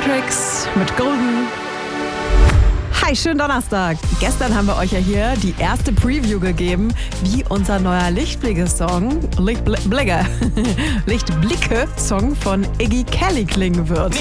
Matrix mit Golden. Hi, schönen Donnerstag. Gestern haben wir euch ja hier die erste Preview gegeben, wie unser neuer Lichtblicke-Song von Iggy Kelly klingen wird.